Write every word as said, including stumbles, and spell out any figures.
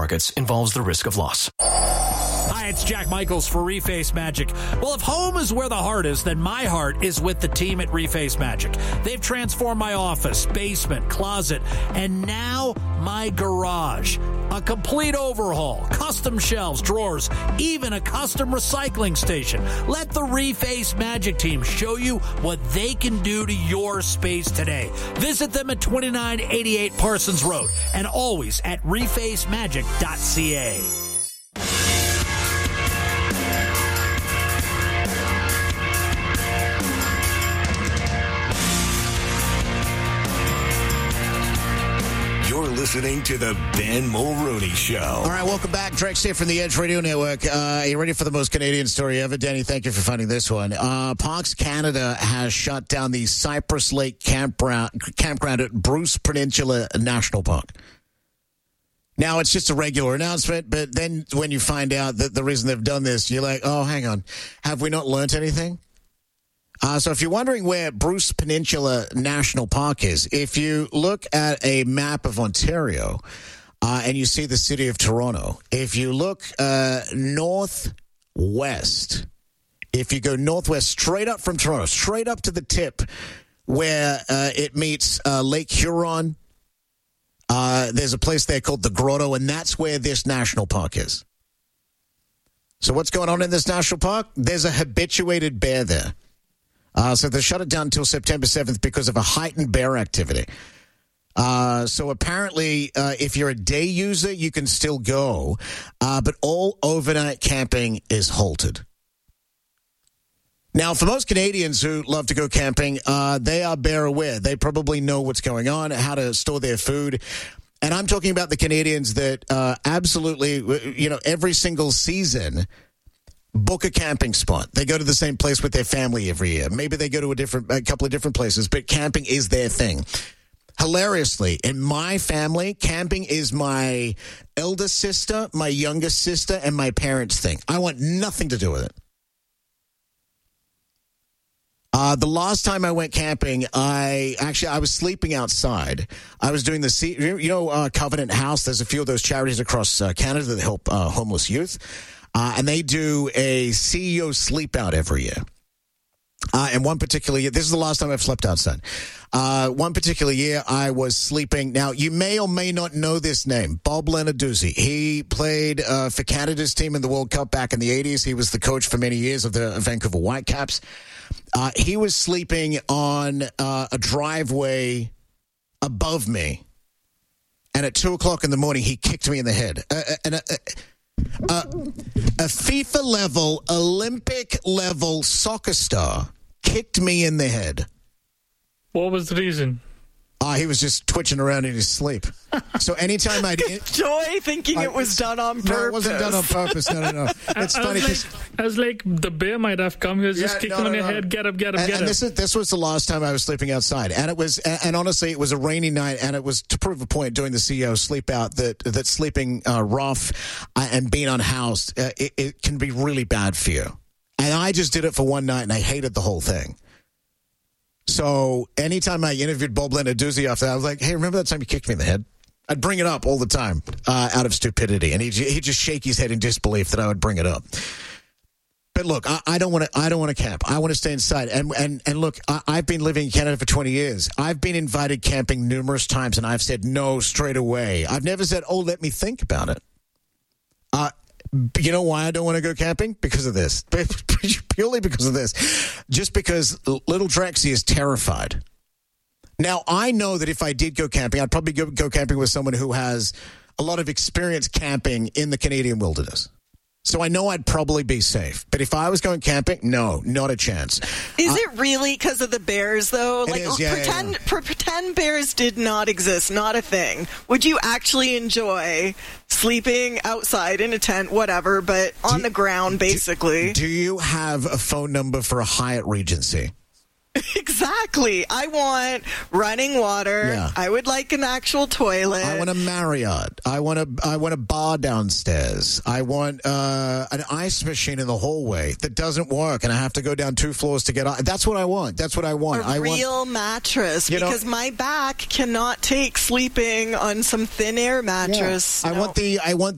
markets involves the risk of loss. Hi, it's Jack Michaels for Reface Magic. Well, if home is where the heart is, then my heart is with the team at Reface Magic. They've transformed my office, basement, closet, and now my garage. A complete overhaul, custom shelves, drawers, even a custom recycling station. Let the Reface Magic team show you what they can do to your space today. Visit them at twenty-nine eighty-eight Parsons Road and always at reface magic dot c a. Listening to the Ben Mulrooney Show. All right, welcome back. Drex here from the Edge Radio Network. Uh, are you ready for the most Canadian story ever? Danny, thank you for finding this one. Uh, Parks Canada has shut down the Cypress Lake campground, campground at Bruce Peninsula National Park. Now, it's just a regular announcement, but then when you find out that the reason they've done this, you're like, oh, hang on. Have we not learnt anything? Uh, so if you're wondering where Bruce Peninsula National Park is, if you look at a map of Ontario uh, and you see the city of Toronto, if you look uh, northwest, if you go northwest straight up from Toronto, straight up to the tip where uh, it meets uh, Lake Huron, uh, there's a place there called the Grotto, and that's where this national park is. So what's going on in this national park? There's a habituated bear there. Uh, so they shut it down until September seventh because of a heightened bear activity. Uh, so apparently, uh, if you're a day user, you can still go, uh, but all overnight camping is halted. Now, for most Canadians who love to go camping, uh, they are bear aware. They probably know what's going on, how to store their food. And I'm talking about the Canadians that uh, absolutely, you know, every single season book a camping spot. They go to the same place with their family every year. Maybe they go to a different, a couple of different places, but camping is their thing. Hilariously, in my family, camping is my elder sister, my younger sister, and my parents' thing. I want nothing to do with it. Uh, the last time I went camping, I actually, I was sleeping outside. I was doing the, you know, uh, Covenant House. There's a few of those charities across uh, Canada that help uh, homeless youth. Uh, and they do a C E O sleep out every year. Uh, and one particular year, this is the last time I've slept outside. Uh, one particular year, I was sleeping. Now, you may or may not know this name, Bob Lenarduzzi. He played uh, for Canada's team in the World Cup back in the eighties. He was the coach for many years of the Vancouver Whitecaps. Uh, he was sleeping on uh, a driveway above me. And at two o'clock in the morning, he kicked me in the head. Uh, and uh, Uh, a FIFA-level, Olympic-level soccer star kicked me in the head. What was the reason? Uh, he was just twitching around in his sleep. So anytime I'd... Joy thinking I, it was done on purpose. No, it wasn't done on purpose. No, no, no. It's I, funny I because... Like, I was like, the bear might have come. He was yeah, just kicking no, no, on your no. head. Get up, get up, and, get and up. This, is, this was the last time I was sleeping outside. And it was, and, and honestly, it was a rainy night. And it was to prove a point during the C E O sleep out that, that sleeping uh, rough uh, and being unhoused, uh, it, it can be really bad for you. And I just did it for one night and I hated the whole thing. So anytime I interviewed Bob Lenarduzzi after that, I was like, hey, remember that time you kicked me in the head? I'd bring it up all the time uh, out of stupidity. And he'd, he'd just shake his head in disbelief that I would bring it up. But look, I, I don't want to. I don't want to camp. I want to stay inside. And and and look, I, I've been living in Canada for twenty years. I've been invited camping numerous times, and I've said no straight away. I've never said, "Oh, let me think about it." Uh, you know why I don't want to go camping? Because of this. Purely because of this. Just because little Drexy is terrified. Now, I know that if I did go camping, I'd probably go, go camping with someone who has a lot of experience camping in the Canadian wilderness. So I know I'd probably be safe. But if I was going camping, no, not a chance. Is uh, it really because of the bears, though? It like, is, yeah, pretend, yeah, yeah. Pre- pretend bears did not exist, not a thing. Would you actually enjoy sleeping outside in a tent, whatever, but on do, the ground, basically? Do, do you have a phone number for a Hyatt Regency? Exactly. I want running water. Yeah. I would like an actual toilet. I want a Marriott. I want a I want a bar downstairs. I want uh, an ice machine in the hallway that doesn't work, and I have to go down two floors to get on. That's what I want. That's what I want. A I real want, mattress, you know, because my back cannot take sleeping on some thin air mattress. Yeah. I no. want the I want